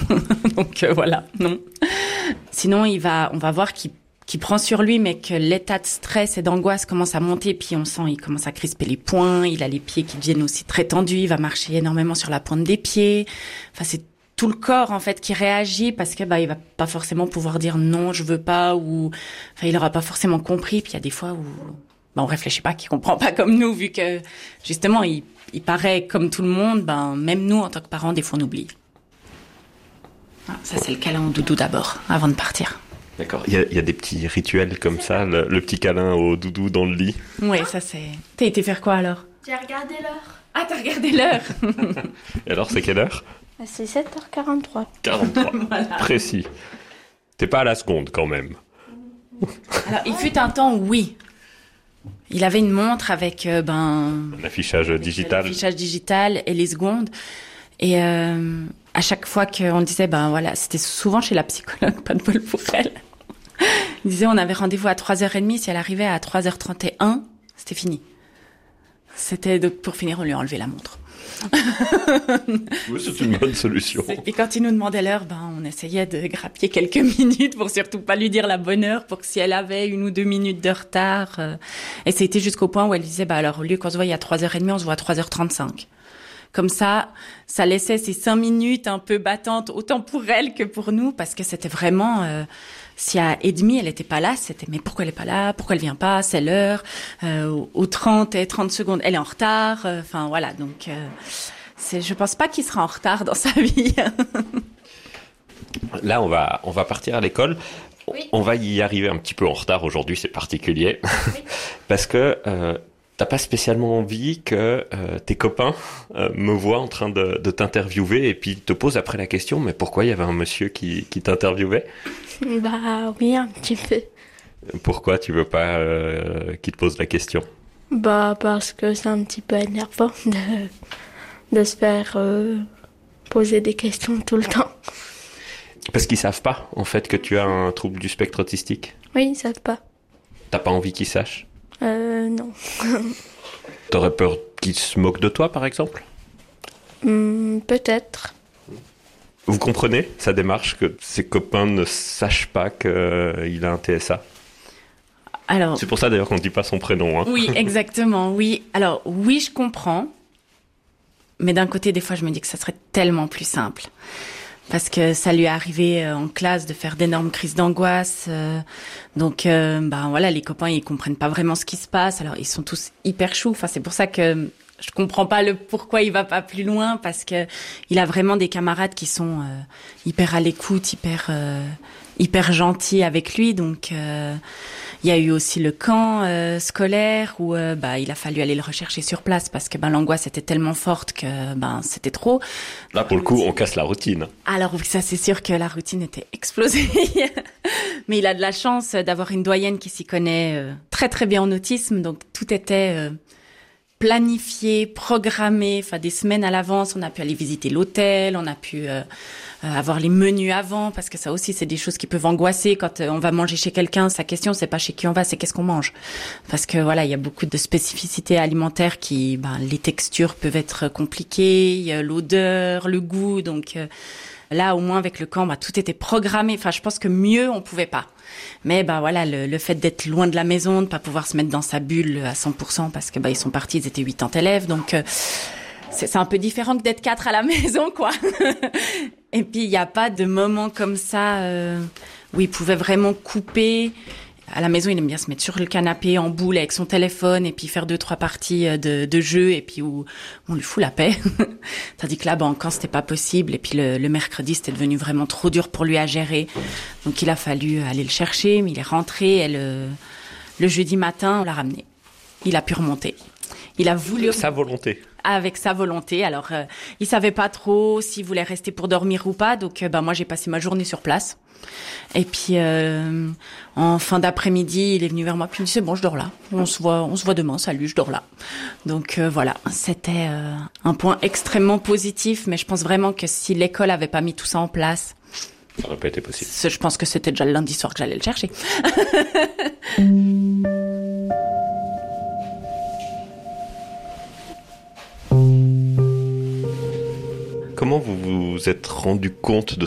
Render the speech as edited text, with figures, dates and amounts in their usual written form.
Donc voilà, non. Sinon, on va voir qu'il prend sur lui, mais que l'état de stress et d'angoisse commence à monter, puis on sent, il commence à crisper les poings, il a les pieds qui deviennent aussi très tendus, il va marcher énormément sur la pointe des pieds. Enfin, c'est tout le corps, en fait, qui réagit parce que, il va pas forcément pouvoir dire non, je veux pas, ou, enfin, il aura pas forcément compris, puis il y a des fois où, on réfléchit pas, qu'il comprend pas comme nous, vu que, justement, il paraît comme tout le monde, même nous, en tant que parents, des fois, on oublie. Ah, ça, c'est le câlin au doudou d'abord, avant de partir. D'accord. Il y a des petits rituels comme ça, le petit câlin au doudou dans le lit. Oui, ça c'est... T'as été faire quoi alors ? J'ai regardé l'heure. Ah, t'as regardé l'heure. Et alors, c'est quelle heure ? C'est 7h43. 43. Voilà. Précis. T'es pas à la seconde quand même. Alors, il fut un temps où oui. Il avait une montre avec, Un affichage digital. L'affichage digital et les secondes. Et à chaque fois qu'on disait, voilà, c'était souvent chez la psychologue, pas de bol pour elle. Il disait, on avait rendez-vous à 3h30, si elle arrivait à 3h31, c'était fini. C'était donc, pour finir, on lui a enlevé la montre. Oui, c'est une bonne solution. Et quand il nous demandait l'heure, on essayait de grappiller quelques minutes pour surtout pas lui dire la bonne heure, pour que si elle avait 1 ou 2 minutes de retard. Et c'était jusqu'au point où elle disait, alors au lieu qu'on se voie à 3h30, on se voit à 3h35. Comme ça laissait ces 5 minutes un peu battantes, autant pour elle que pour nous, parce que c'était vraiment... si à 1h30, elle était pas là, c'était mais pourquoi elle est pas là, pourquoi elle vient pas, c'est l'heure, aux 30 secondes, elle est en retard, enfin voilà, donc je pense pas qu'il sera en retard dans sa vie. Là, on va partir à l'école. Oui. On va y arriver un petit peu en retard aujourd'hui, c'est particulier, Oui. parce que t'as pas spécialement envie que tes copains me voient en train de t'interviewer et puis te posent après la question, mais pourquoi il y avait un monsieur qui t'interviewait ? Oui, un petit peu. Pourquoi tu veux pas qu'il te pose la question ? Parce que c'est un petit peu énervant de se faire poser des questions tout le temps. Parce qu'ils savent pas, en fait, que tu as un trouble du spectre autistique. Oui, ils savent pas. T'as pas envie qu'ils sachent ? Non. T'aurais peur qu'ils se moquent de toi, par exemple ? Peut-être. Vous comprenez sa démarche, que ses copains ne sachent pas qu'il a un TSA ? Alors, C'est pour ça d'ailleurs qu'on ne dit pas son prénom. Hein. oui, exactement, oui. Alors, oui, je comprends. Mais d'un côté, des fois, je me dis que ça serait tellement plus simple. Parce que ça lui est arrivé en classe de faire d'énormes crises d'angoisse. Donc, voilà, les copains, ils comprennent pas vraiment ce qui se passe. Alors, ils sont tous hyper choux. Enfin, c'est pour ça que je comprends pas le pourquoi il va pas plus loin, parce que il a vraiment des camarades qui sont hyper à l'écoute, hyper gentils avec lui. Donc, il y a eu aussi le camp scolaire où il a fallu aller le rechercher sur place parce que l'angoisse était tellement forte que c'était trop. Là, pour le coup, on casse la routine. Alors ça, c'est sûr que la routine était explosée. Mais il a de la chance d'avoir une doyenne qui s'y connaît très très bien en autisme, donc tout était planifié, programmé, enfin des semaines à l'avance. On a pu aller visiter l'hôtel, on a pu avoir les menus avant, parce que ça aussi c'est des choses qui peuvent angoisser quand on va manger chez quelqu'un. Sa question c'est pas chez qui on va, c'est qu'est-ce qu'on mange, parce que voilà, il y a beaucoup de spécificités alimentaires qui, les textures peuvent être compliquées, il y a l'odeur, le goût, donc là au moins avec le camp tout était programmé. Enfin je pense que mieux on pouvait pas. Mais voilà, le fait d'être loin de la maison, de pas pouvoir se mettre dans sa bulle à 100%, parce que ils sont partis, ils étaient 80 élèves, donc c'est un peu différent que d'être 4 à la maison, quoi. Et puis il y a pas de moment comme ça où il pouvait vraiment couper. À la maison, il aime bien se mettre sur le canapé en boule avec son téléphone et puis faire 2-3 parties de jeu, et puis où on lui fout la paix. Tandis que là, quand c'était pas possible, et puis le mercredi, c'était devenu vraiment trop dur pour lui à gérer. Donc il a fallu aller le chercher, mais il est rentré, et le jeudi matin, on l'a ramené. Il a pu remonter. Il a voulu... Sa volonté. Avec sa volonté. Alors, il savait pas trop s'il voulait rester pour dormir ou pas. Donc, moi, j'ai passé ma journée sur place. Et puis, en fin d'après-midi, il est venu vers moi. Puis il me dit, c'est bon, je dors là. On se voit demain. Salut, je dors là. Donc, voilà. C'était un point extrêmement positif. Mais je pense vraiment que si l'école avait pas mis tout ça en place... Ça n'aurait pas été possible. Je pense que c'était déjà le lundi soir que j'allais le chercher. Comment vous vous êtes rendu compte de